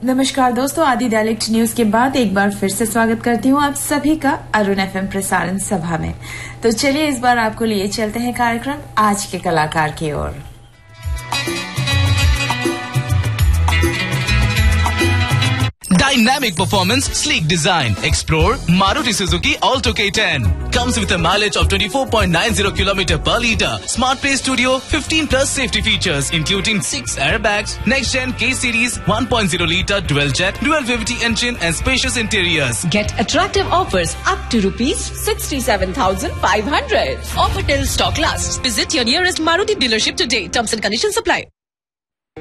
नमस्कार दोस्तों, आदि डायलेक्ट न्यूज के बाद एक बार फिर से स्वागत करती हूँ आप सभी का अरुण एफएम प्रसारण सभा में। तो चलिए इस बार आपको लिए चलते हैं कार्यक्रम आज के कलाकार की ओर। Dynamic performance, sleek design. Explore Maruti Suzuki Alto K10. Comes with a mileage of 24.90 km per liter. Smart Play Studio, 15 plus safety features, including 6 airbags, next-gen K-Series, 1.0 liter dual-jet, dual VVT engine and spacious interiors. Get attractive offers up to rupees 67,500. Offer till stock lasts. Visit your nearest Maruti dealership today. Terms and conditions apply.